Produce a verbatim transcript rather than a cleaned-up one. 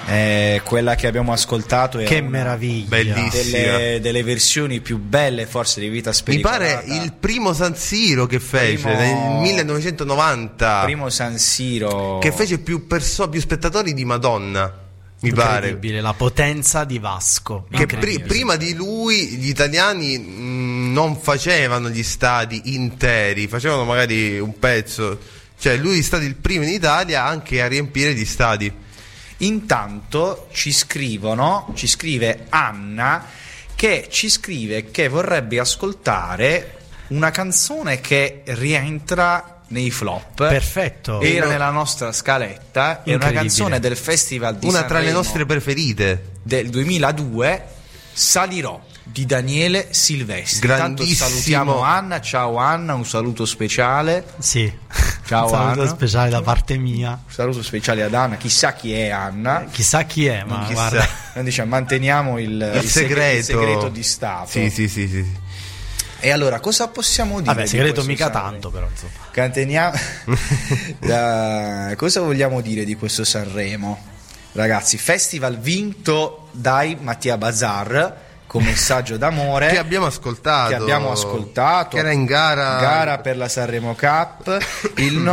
Eh, quella che abbiamo ascoltato è che meraviglia, bellissima, delle, delle versioni più belle forse di Vita mi Spericolata. pare il primo San Siro che fece Primo- nel millenovecentonovanta, Primo San Siro che fece più, perso- più spettatori di Madonna, mi pare. incredibile la potenza di Vasco, Che pri- incredibile. prima di lui gli italiani mh, non facevano gli stadi interi, facevano magari un pezzo, cioè lui è stato il primo in Italia anche a riempire gli stadi. Intanto ci scrivono, ci scrive Anna, che ci scrive che vorrebbe ascoltare una canzone che rientra nei flop. Perfetto. Era Uno- nella nostra scaletta, è una Incredibile. canzone del Festival di Una tra le Sanremo nostre preferite. del duemiladue, Salirò di Daniele Silvestri. Tanto Grandissimo. salutiamo Anna, ciao Anna, un saluto speciale. Sì, Ciao, un saluto Anna. speciale da parte mia. Un saluto speciale ad Anna, chissà chi è Anna. Chissà chi è, ma Chissà. guarda, Noi diciamo, manteniamo il, Il il segre- il segreto. segreto di Stato. Sì, sì, sì, sì. E allora cosa possiamo dire? vabbè, di segreto questo mica Sanremo? tanto, però insomma. Canteniamo. Da- cosa vogliamo dire di questo Sanremo? Ragazzi, festival vinto dai Mattia Bazar con messaggio d'amore Che abbiamo ascoltato. che abbiamo ascoltato, Che era in gara. gara per la Sanremo Cup. Il